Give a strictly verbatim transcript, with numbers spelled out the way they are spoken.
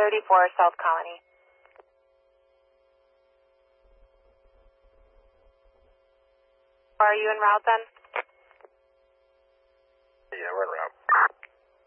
thirty-four South Colony. Are you en route then? Yeah, we're en route.